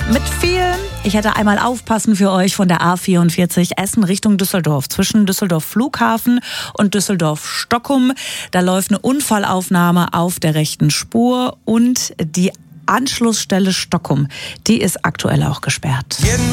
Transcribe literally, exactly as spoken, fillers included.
Mit viel. Ich hätte einmal aufpassen für euch von der A vierundvierzig Essen Richtung Düsseldorf. Zwischen Düsseldorf Flughafen und Düsseldorf Stockholm. Da läuft eine Unfallaufnahme auf der rechten Spur und die Anschlussstelle Stockholm, die ist aktuell auch gesperrt.